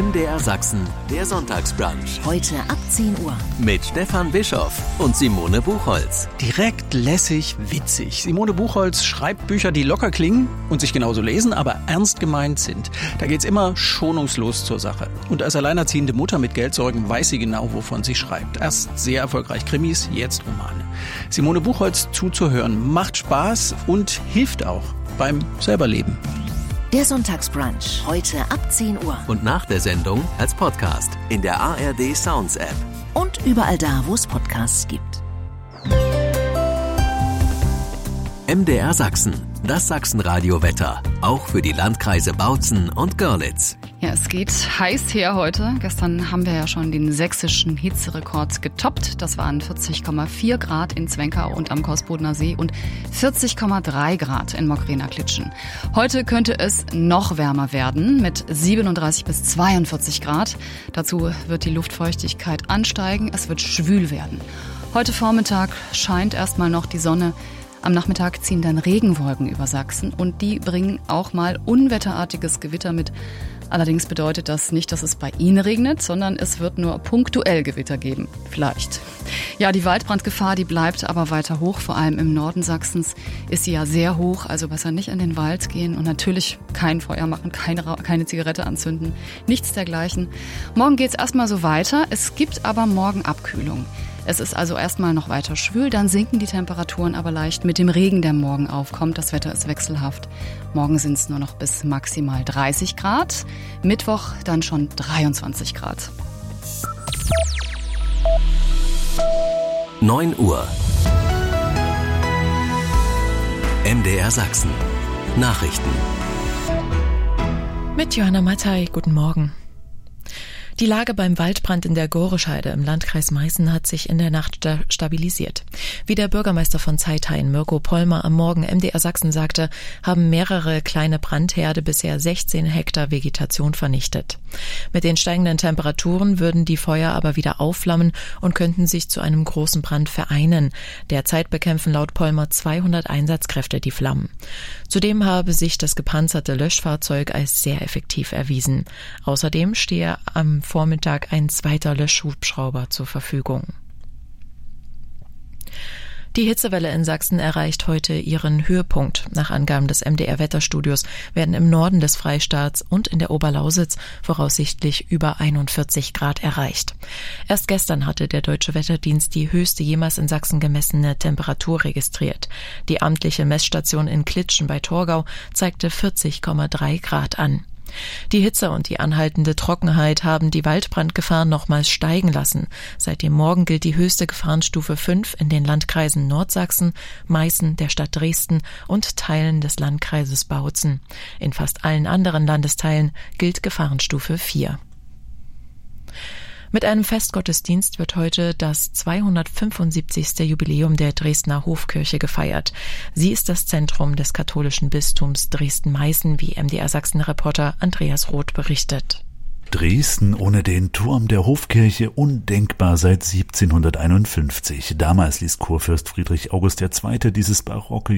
MDR Sachsen, der Sonntagsbrunch. Heute ab 10 Uhr. Mit Stefan Bischoff und Simone Buchholz. Direkt, lässig, witzig. Simone Buchholz schreibt Bücher, die locker klingen und sich genauso lesen, aber ernst gemeint sind. Da geht's immer schonungslos zur Sache. Und als alleinerziehende Mutter mit Geldsorgen weiß sie genau, wovon sie schreibt. Erst sehr erfolgreich Krimis, jetzt Romane. Simone Buchholz zuzuhören macht Spaß und hilft auch beim Selberleben. Der Sonntagsbrunch, heute ab 10 Uhr. Und nach der Sendung als Podcast in der ARD Sounds App. Und überall da, wo es Podcasts gibt. MDR Sachsen, das Sachsenradio-Wetter. Auch für die Landkreise Bautzen und Görlitz. Ja, es geht heiß her heute. Gestern haben wir ja schon den sächsischen Hitzerekord getoppt. Das waren 40,4 Grad in Zwenkau und am Korsbodener See und 40,3 Grad in Mockrena-Klitschen. Heute könnte es noch wärmer werden mit 37 bis 42 Grad. Dazu wird die Luftfeuchtigkeit ansteigen. Es wird schwül werden. Heute Vormittag scheint erstmal noch die Sonne. Am Nachmittag ziehen dann Regenwolken über Sachsen und die bringen auch mal unwetterartiges Gewitter mit. Allerdings bedeutet das nicht, dass es bei Ihnen regnet, sondern es wird nur punktuell Gewitter geben. Vielleicht. Ja, die Waldbrandgefahr, die bleibt aber weiter hoch. Vor allem im Norden Sachsens ist sie ja sehr hoch. Also besser nicht in den Wald gehen und natürlich kein Feuer machen, keine Zigarette anzünden. Nichts dergleichen. Morgen geht's erstmal so weiter. Es gibt aber morgen Abkühlung. Es ist also erstmal noch weiter schwül, dann sinken die Temperaturen aber leicht mit dem Regen, der morgen aufkommt. Das Wetter ist wechselhaft. Morgen sind es nur noch bis maximal 30 Grad. Mittwoch dann schon 23 Grad. 9 Uhr. MDR Sachsen. Nachrichten. Mit Johanna Mattei, guten Morgen. Die Lage beim Waldbrand in der Gorescheide im Landkreis Meißen hat sich in der Nacht stabilisiert. Wie der Bürgermeister von Zeithain, Mirko Pollmer, am Morgen MDR Sachsen sagte, haben mehrere kleine Brandherde bisher 16 Hektar Vegetation vernichtet. Mit den steigenden Temperaturen würden die Feuer aber wieder aufflammen und könnten sich zu einem großen Brand vereinen. Derzeit bekämpfen laut Pollmer 200 Einsatzkräfte die Flammen. Zudem habe sich das gepanzerte Löschfahrzeug als sehr effektiv erwiesen. Außerdem stehe am Vormittag ein zweiter Löschhubschrauber zur Verfügung. Die Hitzewelle in Sachsen erreicht heute ihren Höhepunkt. Nach Angaben des MDR-Wetterstudios werden im Norden des Freistaats und in der Oberlausitz voraussichtlich über 41 Grad erreicht. Erst gestern hatte der Deutsche Wetterdienst die höchste jemals in Sachsen gemessene Temperatur registriert. Die amtliche Messstation in Klitschen bei Torgau zeigte 40,3 Grad an. Die Hitze und die anhaltende Trockenheit haben die Waldbrandgefahr nochmals steigen lassen. Seit dem Morgen gilt die höchste Gefahrenstufe 5 in den Landkreisen Nordsachsen, Meißen, der Stadt Dresden und Teilen des Landkreises Bautzen. In fast allen anderen Landesteilen gilt Gefahrenstufe 4. Mit einem Festgottesdienst wird heute das 275. Jubiläum der Dresdner Hofkirche gefeiert. Sie ist das Zentrum des katholischen Bistums Dresden-Meißen, wie MDR Sachsen-Reporter Andreas Roth berichtet. Dresden ohne den Turm der Hofkirche undenkbar seit 1751. Damals ließ Kurfürst Friedrich August II. Dieses barocke